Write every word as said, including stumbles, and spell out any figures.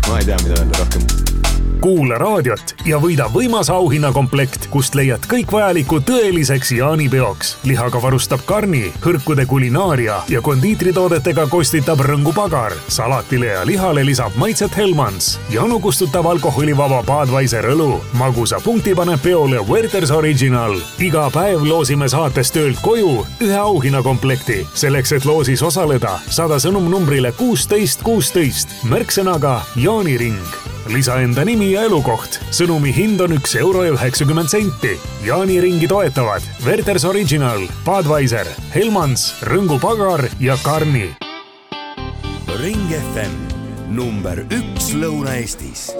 Ma ei tea, mida öelda rohkem. Kuula raadiot ja võida võimas auhinnakomplekt, kust leiad kõik vajaliku tõeliseks jaanipeoks. Lihaga varustab Karni, hõrkude kulinaaria ja kondiitritoodetega kostitab Rõngupagar. Salatile ja lihale lisab maitset Hellmans. Janu kustutab alkoholivaba Budweiser õlu. Magusa punkti paneb peole Werther's Original. Iga päev loosime saates töölt koju ühe auhinnakomplekti. Selleks, et loosis osaleda, saada sõnum numbrile kuusteist kuusteist. Märksõnaga Jaaniring. Lisa enda nimi ja elukoht. Sõnumi hind on üks euro ja üheksakümmend senti. Jaaniringi toetavad Werther's Original, Budweiser, Hellmans, Rõngupagar ja Karni. Ring F M number üks Lõuna-Eestis.